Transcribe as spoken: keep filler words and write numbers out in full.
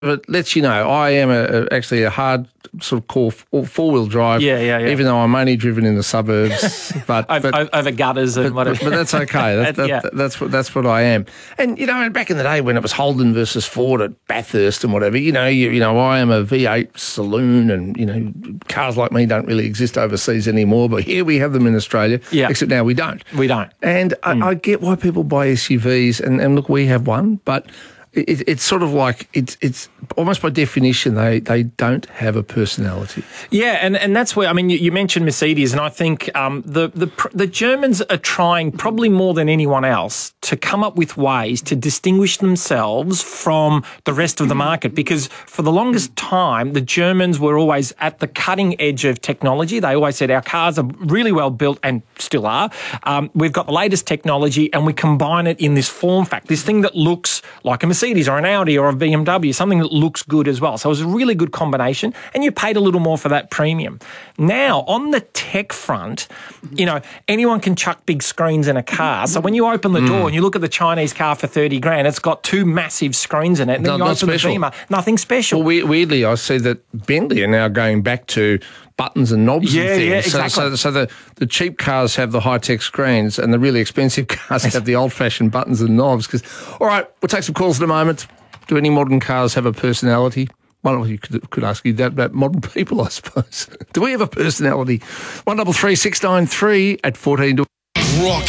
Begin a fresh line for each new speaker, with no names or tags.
It lets you know I am a, a, actually a hard sort of core four-wheel drive.
Yeah, yeah, yeah.
Even though I'm only driven in the suburbs, but
over,
but,
over gutters and
but,
whatever.
But, but that's okay. That, that,
yeah.
that, that's what that's what I am. And you know, back in the day when it was Holden versus Ford at Bathurst and whatever, you know, you, you know, I am a V eight saloon, and you know, cars like me don't really exist overseas anymore. But here we have them in Australia.
Yeah.
Except now we don't.
We don't.
And mm. I, I get why people buy S U Vs, and, and look, we have one, but. It, it's sort of like it's it's almost by definition they, they don't have a personality.
Yeah, and, and that's where I mean you, you mentioned Mercedes, and I think um, the the the Germans are trying probably more than anyone else to come up with ways to distinguish themselves from the rest of the market, because for the longest time the Germans were always at the cutting edge of technology. They always said our cars are really well built, and still are. Um, we've got the latest technology, and we combine it in this form factor, this thing that looks like a Mercedes. Mercedes or an Audi or a B M W, something that looks good as well. So it was a really good combination, and you paid a little more for that premium. Now, on the tech front, you know, anyone can chuck big screens in a car. So when you open the mm. door and you look at the Chinese car for thirty grand, it's got two massive screens in it. And then
no,
you
not
open
special.
the Beamer, nothing special.
Well, weirdly, I see that Bentley are now going back to buttons and knobs
yeah,
and things.
Yeah, exactly.
So, so, so the, the cheap cars have the high-tech screens and the really expensive cars have the old-fashioned buttons and knobs. Because, all right, we'll take some calls in a moment. Do any modern cars have a personality? Well, you could, could ask you that about modern people, I suppose. Do we have a personality? One double three six nine three at fourteen.
Rock